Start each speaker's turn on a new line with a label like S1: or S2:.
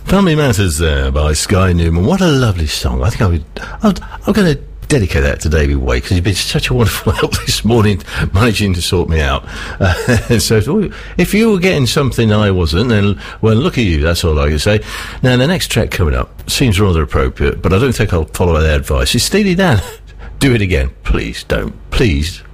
S1: Family Matters there by Sky Newman. What a lovely song. I think I'm going to dedicate that to David Wake, because he's been such a wonderful help this morning, managing to sort me out. So if you were getting something I wasn't, then, well, look at you, that's all I can say. Now, the next track coming up seems rather appropriate, but I don't think I'll follow their advice. It's Steely Dan. Do it again. Please don't. Please.